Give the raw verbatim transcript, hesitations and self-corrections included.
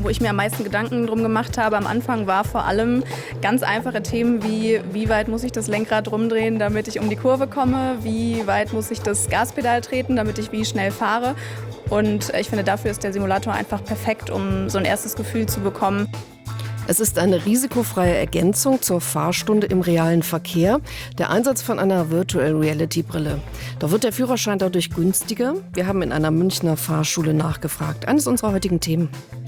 wo ich mir am meisten Gedanken drum gemacht habe am Anfang, war vor allem ganz einfache Themen wie, wie weit muss ich das Lenkrad rumdrehen, damit ich um die Kurve komme, wie weit muss ich das Gaspedal treten, damit ich wie schnell fahre. Und ich finde, dafür ist der Simulator einfach perfekt, um so ein erstes Gefühl zu bekommen. Es ist eine risikofreie Ergänzung zur Fahrstunde im realen Verkehr, der Einsatz von einer Virtual Reality Brille. Doch wird der Führerschein dadurch günstiger? Wir haben in einer Münchner Fahrschule nachgefragt. Eines unserer heutigen Themen.